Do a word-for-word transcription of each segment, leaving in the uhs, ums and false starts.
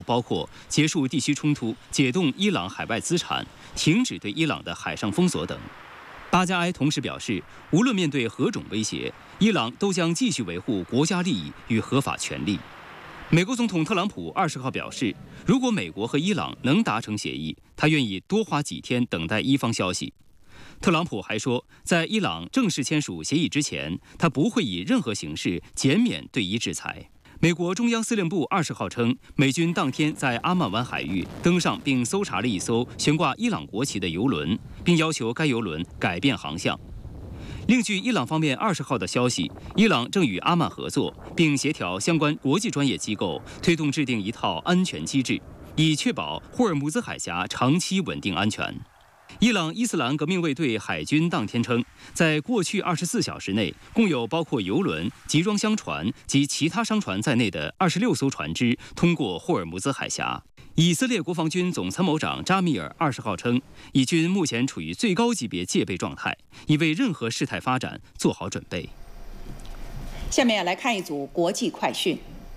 包括结束地区冲突、解冻伊朗海外资产、停止对伊朗的海上封锁等。巴加埃同时表示，无论面对何种威胁，伊朗都将继续维护国家利益与合法权利。美国总统特朗普二十号表示，如果美国和伊朗能达成协议，他愿意多花几天等待伊方消息。特朗普还说，在伊朗正式签署协议之前，他不会以任何形式减免对伊制裁。美国中央司令部二十号称，美军当天在阿曼湾海域登上并搜查了一艘悬挂伊朗国旗的油轮，并要求该油轮改变航向。另据伊朗方面二十号的消息，伊朗正与阿曼合作，并协调相关国际专业机构，推动制定一套安全机制，以确保霍尔木兹海峡长期稳定安全。伊朗伊斯兰革命卫队海军当天称，在过去二十四小时内，共有包括油轮、集装箱船及其他商船在内的二十六艘船只通过霍尔木兹海峡。以色列国防军总参谋长扎米尔二十号称，以军目前处于最高级别戒备状态，已为任何事态发展做好准备。 下面来看一组国际快讯。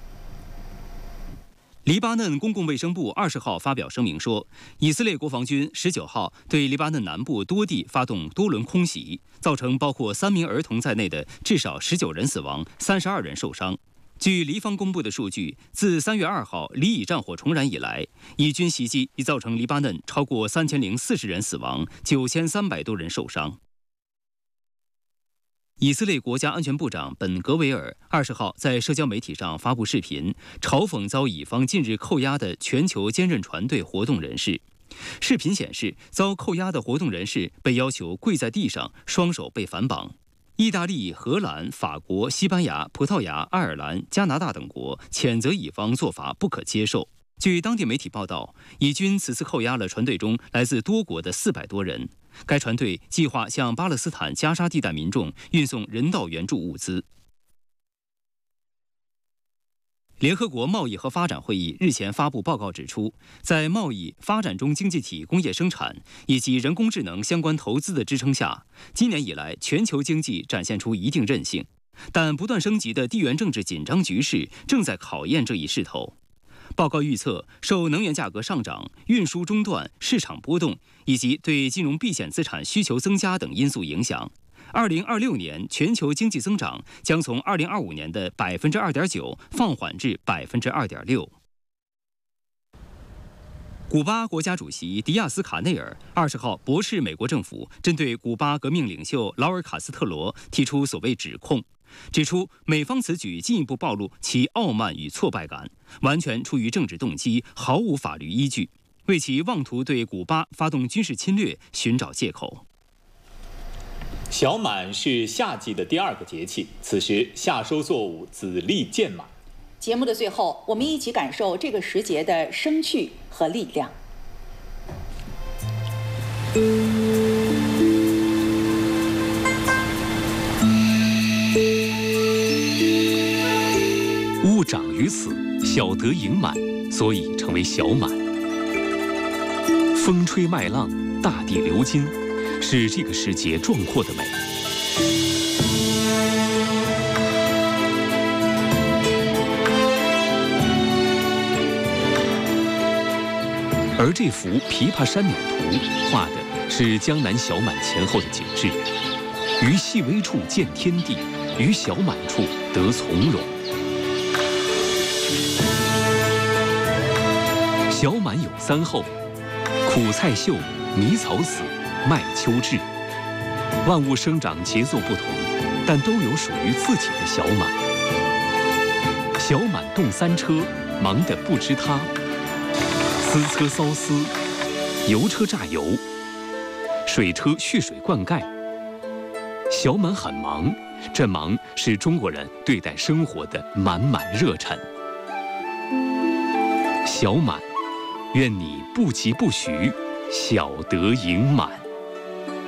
黎巴嫩公共卫生部二十号发表声明说，以色列国防军十九号对黎巴嫩南部多地发动多轮空袭，造成包括三名儿童在内的至少十九人死亡，三十二人受伤。据黎方公布的数据，自三月二号黎以战火重燃以来，以军袭击已造成黎巴嫩超过三千零四十人死亡，九千三百多人受伤。以色列国家安全部长本·格维尔二十号在社交媒体上发布视频，嘲讽遭以方近日扣押的全球坚韧船队活动人士。视频显示，遭扣押的活动人士被要求跪在地上，双手被反绑。意大利、荷兰、法国、西班牙、葡萄牙、爱尔兰、加拿大等国谴责以方做法不可接受。据当地媒体报道，以军此次扣押了船队中来自多国的四百多人。该船队计划向巴勒斯坦加沙地带民众运送人道援助物资。联合国贸易和发展会议日前发布报告指出，在贸易、发展中经济体工业生产以及人工智能相关投资的支撑下，今年以来全球经济展现出一定韧性，但不断升级的地缘政治紧张局势正在考验这一势头。报告预测，受能源价格上涨、运输中断、市场波动以及对金融避险资产需求增加等因素影响，二零二六年全球经济增长将从二零二五年的百分之二点九放缓至百分之二点六。古巴国家主席迪亚斯卡内尔二十号驳斥美国政府针对古巴革命领袖劳尔卡斯特罗提出所谓指控，指出美方此举进一步暴露其傲慢与挫败感，完全出于政治动机，毫无法律依据，为其妄图对古巴发动军事侵略寻找借口。 小满是夏季的第二个节气，此时夏收作物籽粒渐满。 节目的最后，我们一起感受这个时节的生趣和力量。 物长于此，小得盈满，所以称为小满。风吹麦浪，大地流金，是这个时节壮阔的美。而这幅《琵琶山鸟图》画的是江南小满前后的景致，于细微处见天地，于小满处得从容。小满有三候：苦菜秀、泥草死、麦秋至。万物生长节奏不同，但都有属于自己的小满。小满动三车，忙得不知他。丝车缫丝，油车榨油，水车蓄水灌溉。小满很忙，这忙是中国人对待生活的满满热忱。小满，愿你不疾不徐，小得盈满。